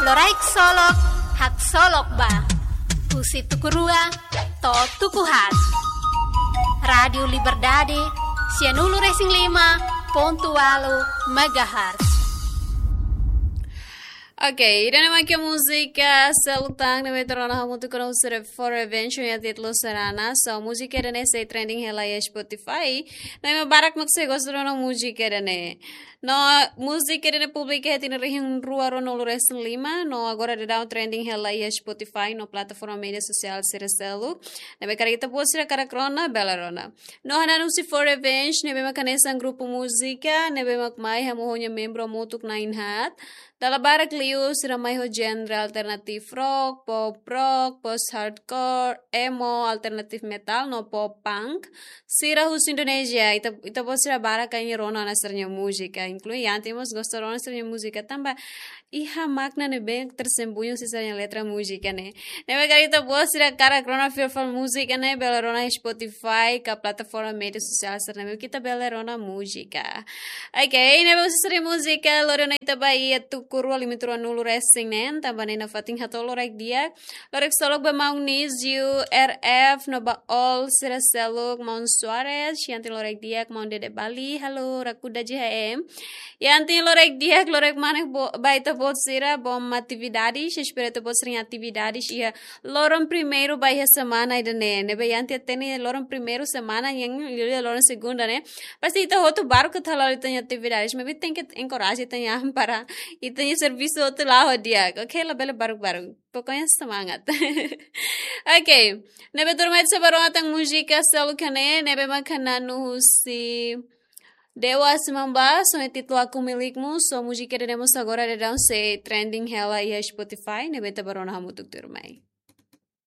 Loraik solok, hak solok ba. Pusi tukurua, to tukuhat. Radio Liberdade, Sianulu Racing 5.8 MHz. Okej, den är mycket musik selutang na veterana hamu tu kono sere for revenge ya titlo sarana so musik den är say trending hela ya Spotify na me barak makse gosrono musik den är no musik den är publika tin rehin ruaro no resin 5 no agora de down trending hela ya Spotify no plataforma media social sere selu na be karita posira karakrona belarona no hananusi for revenge ne be makanesan grupo musika ne be makmai hamu honya membro mutuk nain hat Dalla barak liu siramai ho genre alternatif rock, pop rock, post hardcore, emo, alternatif metal, no pop punk. Sira hus Indonesia, ita po sira barak kayaknya rona nasarnya musika, inclui antimos gosto rona nasarnya musika tambah iha makna ne bem tersembunyi sisanya letra musika ne. Nebe kali ita po sira cara krona fearful musika ne bela rona Spotify ka plataforma media sosial sarna kita bela rona musika. Okay, nebe sira musika lorona ita bai tu kurwa limitro nulu racing nen tambane na fating hatolo rek dia lorek solok ba maung Niziu RF no ba all sira seluk maun Suarez yanti lorek dia maun Dede Bali halo rakuda JHM yanti lorek dia lorek manek ba ita bot sira bom atividades espirito bot sira atividades ia loron primeiro ba ia semana ida ne ba yanti atene loron primeiro semana yang loron segunda ne pasti ita hotu baru que thala ita atividades mas tem que encorajar ita para Itanya serviço outro lá dia. Okay, lah bela baru-baru. Pokoknya semangat. Okay. Nebe turmet sebarang atang musika selalu kane nebe makananu si Dewa Semamba, so título aku milikmu, so musika demos agora de down say trending hela ia Spotify, nebe tabarona hamu tuk turmai.